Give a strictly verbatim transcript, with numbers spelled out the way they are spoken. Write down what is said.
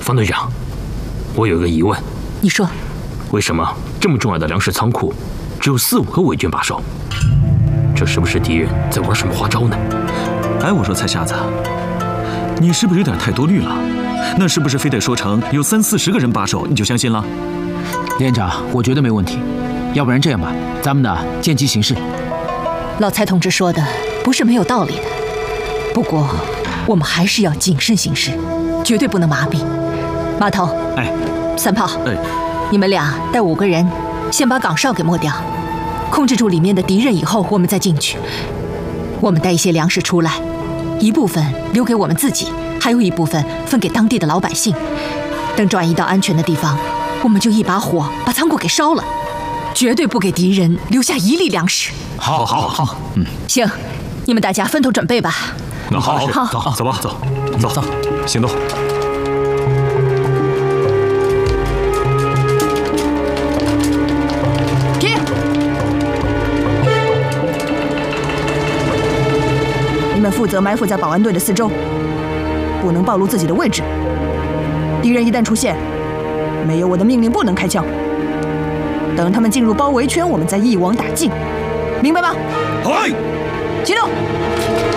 方队长，我有一个疑问。 你说， 为什么这么重要的粮食仓库只有四五个伪军把守？这是不是敌人在玩什么花招呢？ 哎，我说菜瞎子，你是不是有点太多虑了？那是不是非得说成有三四十个人把守你就相信了？ 连长，我觉得没问题。要不然这样吧，咱们呢见机行事。 老蔡同志说的不是没有道理的，不过我们还是要谨慎行事，绝对不能麻痹。码头， 哎， 三炮， 哎， 你们俩带五个人，先把岗哨给抹掉，控制住里面的敌人以后，我们再进去。我们带一些粮食出来，一部分留给我们自己，还有一部分分给当地的老百姓。等转移到安全的地方，我们就一把火把仓库给烧了，绝对不给敌人留下一粒粮食。 好，好，好，嗯， 行，你们大家分头准备吧。 那好， 好， 走，走吧，走，走，走，行动。 停！ 你们负责埋伏在保安队的四周，不能暴露自己的位置。敌人一旦出现，没有我的命令不能开枪。等他们进入包围圈，我们再一网打尽，明白吗？ 嗨， 启动！